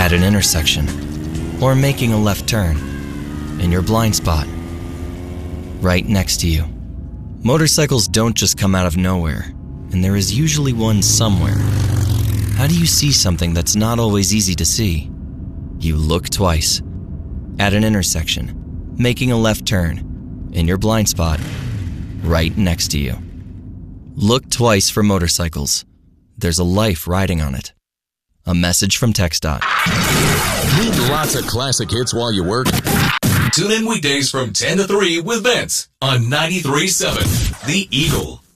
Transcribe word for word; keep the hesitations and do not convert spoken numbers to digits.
at an intersection, or making a left turn in your blind spot, right next to you. Motorcycles don't just come out of nowhere, and there is usually one somewhere. How do you see something that's not always easy to see? You look twice. At an intersection, making a left turn in your blind spot, right next to you. Look twice for motorcycles. There's a life riding on it. A message from TxDOT. Need lots of classic hits while you work? Tune in weekdays from ten to three with Vince on ninety-three point seven The Eagle.